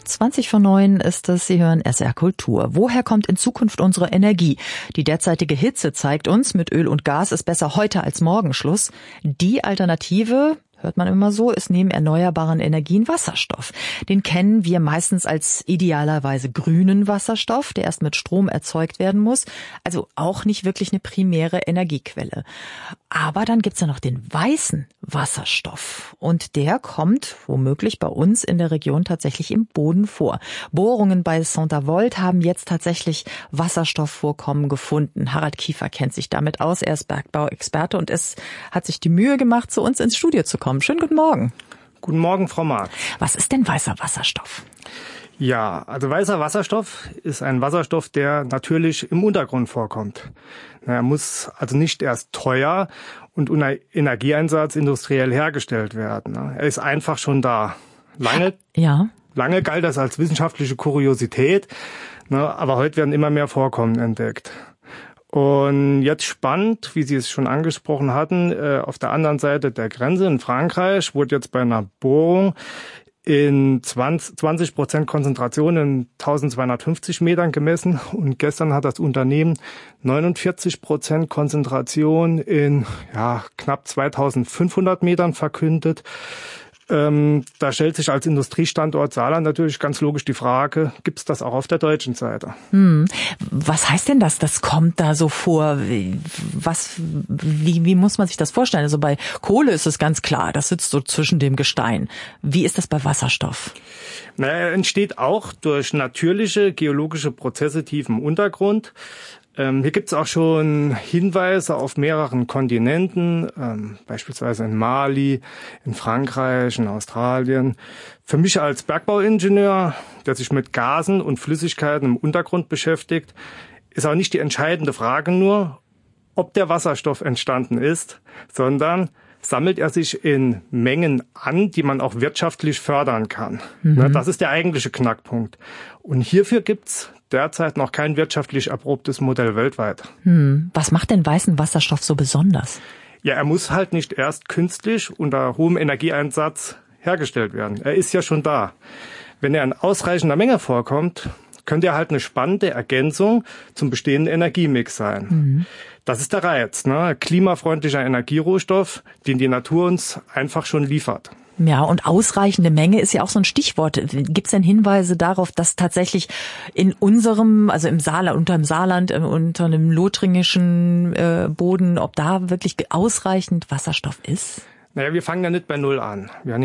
8:20 ist es. Sie hören SR Kultur. Woher kommt in Zukunft unsere Energie? Die derzeitige Hitze zeigt uns, mit Öl und Gas ist besser heute als morgen Schluss. Die Alternative, hört man immer so, ist neben erneuerbaren Energien Wasserstoff. Den kennen wir meistens als idealerweise grünen Wasserstoff, der erst mit Strom erzeugt werden muss. Also auch nicht wirklich eine primäre Energiequelle. Aber dann gibt's ja noch den weißen Wasserstoff. Und der kommt womöglich bei uns in der Region tatsächlich im Boden vor. Bohrungen bei Saint-Avold haben jetzt tatsächlich Wasserstoffvorkommen gefunden. Harald Kiefer kennt sich damit aus. Er ist Bergbauexperte und es hat sich die Mühe gemacht, zu uns ins Studio zu kommen. Schönen guten Morgen. Guten Morgen, Frau Mark. Was ist denn weißer Wasserstoff? Ja, also weißer Wasserstoff ist ein Wasserstoff, der natürlich im Untergrund vorkommt. Er muss also nicht erst teuer und unter Energieeinsatz industriell hergestellt werden. Er ist einfach schon da. Lange galt das als wissenschaftliche Kuriosität, aber heute werden immer mehr Vorkommen entdeckt. Und jetzt spannend, wie Sie es schon angesprochen hatten, auf der anderen Seite der Grenze in Frankreich wurde jetzt bei einer Bohrung in 20% Konzentration in 1250 Metern gemessen und gestern hat das Unternehmen 49% Konzentration in knapp 2500 Metern verkündet. Da stellt sich als Industriestandort Saarland natürlich ganz logisch die Frage, gibt es das auch auf der deutschen Seite? Was heißt denn das? Das kommt da so vor. Wie muss man sich das vorstellen? Also bei Kohle ist es ganz klar, das sitzt so zwischen dem Gestein. Wie ist das bei Wasserstoff? Er entsteht auch durch natürliche geologische Prozesse tief im Untergrund. Hier gibt es auch schon Hinweise auf mehreren Kontinenten, beispielsweise in Mali, in Frankreich, in Australien. Für mich als Bergbauingenieur, der sich mit Gasen und Flüssigkeiten im Untergrund beschäftigt, ist auch nicht die entscheidende Frage nur, ob der Wasserstoff entstanden ist, sondern sammelt er sich in Mengen an, die man auch wirtschaftlich fördern kann. Das ist der eigentliche Knackpunkt. Und hierfür gibt's derzeit noch kein wirtschaftlich erprobtes Modell weltweit. Was macht denn weißen Wasserstoff so besonders? Ja, er muss halt nicht erst künstlich unter hohem Energieeinsatz hergestellt werden. Er ist ja schon da. Wenn er in ausreichender Menge vorkommt, könnte er halt eine spannende Ergänzung zum bestehenden Energiemix sein. Das ist der Reiz, klimafreundlicher Energierohstoff, den die Natur uns einfach schon liefert. Ja, und ausreichende Menge ist ja auch so ein Stichwort. Gibt es denn Hinweise darauf, dass tatsächlich in unserem, also im Saarland, unter einem lothringischen Boden, ob da wirklich ausreichend Wasserstoff ist? Wir fangen ja nicht bei Null an. Wir haben